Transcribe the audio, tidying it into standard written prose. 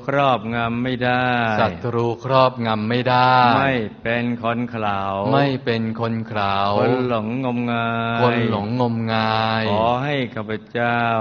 ครอบงำไม่ได้ศัตรูครอบงำไม่ได้ไม่เป็นคนเขลาไม่เป็นคนเขลาคนหลงงมงายคนหลงงมงายขอให้ข้าพเจ้า